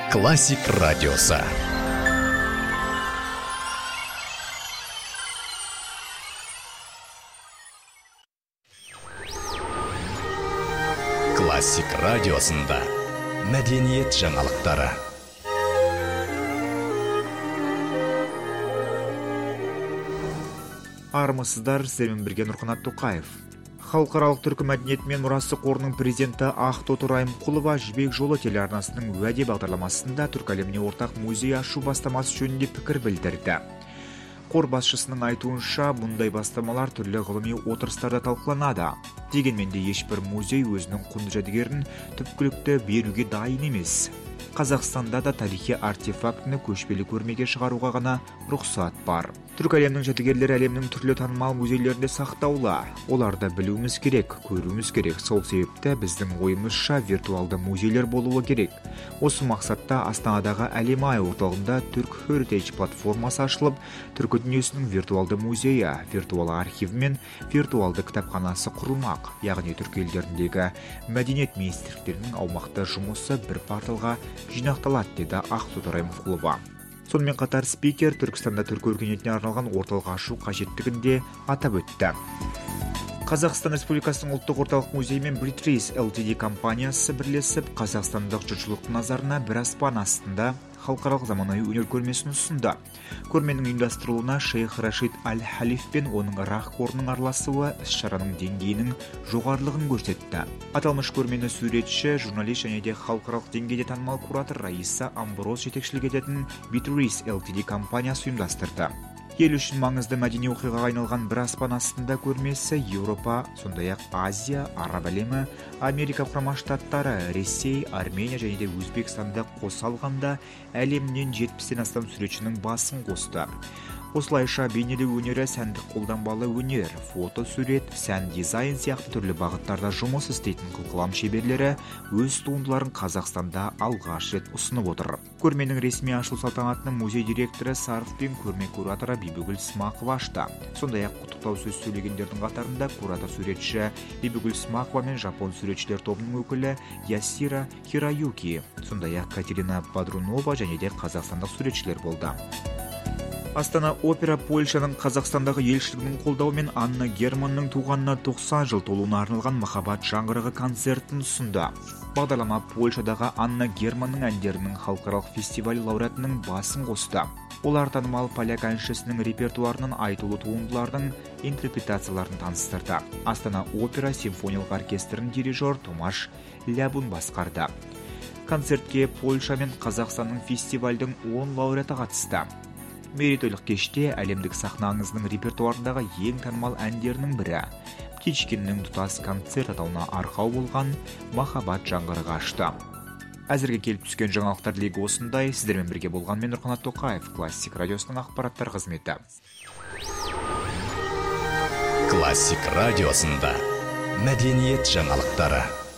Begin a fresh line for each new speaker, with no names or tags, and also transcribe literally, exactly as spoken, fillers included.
Классик радиосы. Классик радиосында мәдениет жаңалықтары.
Армысыздар, сіздермен бірге Нұрқанат Тоқаев. Халықаралық түркі мәдениеті мен мұрасы қорының президенті Ақтоты Райымқұлова Жібек жолы телеарнасының уәде бағдарламасында түркі әлеміне ортақ музей ашу бастамасы жөнінде пікір білдірді. Қор басшысының айтуынша, бұндай бастамалар түрлі ғылыми отырыстарда талқыланады. Дегенмен де ешбір музей өзінің құнды жәдігерін түпкілікті беруге дайын емес. Қазақстанда да тарихи артефактіні көшпелі көрмеге шығаруға ғана рұқсат бар. Түркі әлемнің жәдігерлері әлемнің түрлі танымал музейлерінде сақтаулы. Оларды білуіміз керек, көруіміз керек. Сол себепті біздің ойымызша виртуалды музейлер болуы керек. Осы мақсатта Астанадағы Әлем Ай орталығында Turk Heritage платформасы ашылып, түркі дүниесінің виртуалды музейі, виртуал архиві мен виртуалды кітапханасы құрылмақ. Яғни түркі елдеріндегі мәдениет министрліктерінің аумақты жұмысы бір порталға жинақталады, деді Ақтоты Райымқұлова. Сонымен қатар спикер Түркістанда түркі өркениетіне арналған орталық ашу қажеттігін де атап өтті. Қазақстан Республикасының ұлттық орталық музейі мен Бритрейс Лтд компаниясы бірлесіп, қазақстандық жұртшылықтың назарына бір аспан астында халықаралық заманауи өнер көрмесін ұсынды. Көрменің ұйымдастырылуына Шейх Рашид Аль-Халиф пен оның Рах қорының араласуы іс-шараның деңгейінің жоғарылығын көрсетті. Аталмыш көрмені суретші, журналист және де халықаралық деңгейде танымал куратор Раиса Амброз жетекшілік ететін Бритрейс Лтд компаниясы ұйымдастырды. Ел үшін маңызды мәдени оқиғаға айналған бір аспан астында көрмесі Еуропа, сондай-ақ Азия, Араб әлемі, Америка құрама штаттары, Ресей, Армения және де Өзбекстанды қоса алғанда әлемнен жетпістен астам суретшінің басын қосты. Осылайша бейнелеу өнері, сәндік қолданбалы өнер, фото сурет, сән дизайн сияқты түрлі бағыттарда жұмыс істейтін қылқалам шеберлері өз туындыларын Қазақстанда алғаш рет ұсынып отыр. Көрменің ресми ашылу салтанатының музей директоры Сарыф пен көрме кураторы Бибігүл Смақова ашты. Сондай-ақ құттықтау сөз сөйлегендердің қатарында куратор суретші Бибігүл Смақова мен жапон суретшілер тобының өкілі Ясира Хираюки, сондай-ақ Катерина Бодрунова және де қазақстандық суретшілер болды. Астана опера Польшаның Қазақстандағы елшілігінің қолдауымен Анна Германның туғанына тоқсан жыл толуына арналған махаббат жаңғырығы концертін ұсынды. Бағдарлама Польшадағы Анна Германның әндерінің халықаралық фестиваль лауреатының басын қосты. Олар танымал поляк әншісінің репертуарының айтулы туындылардың интерпретацияларын таныстырды. Астана опера симфониялық оркестрінің дирижер Томаш Лябун басқарды. Концертке Польша мен Қазақстанның фестивальдің он лауреаты қатысты. Мерейтойлық кеште әлемдік сахна аңызының репертуарындағы ең танымал әндерінің бірі Птичкиннің тұтас концерт атауына арқау болған махаббат жаңғырығы ашты. Әзірге келіп түскен жаңалықтар легі осындай. Сіздермен бірге болған мен Нұрқанат Тоқаев, Классик радиосының ақпараттар қызметі.
Классик радиосында мәдениет жаңалықтары.